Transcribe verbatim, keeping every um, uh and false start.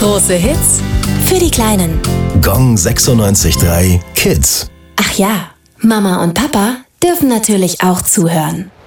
Große Hits für die Kleinen. Gong sechsundneunzig Komma drei Kids. Ach ja, Mama und Papa dürfen natürlich auch zuhören.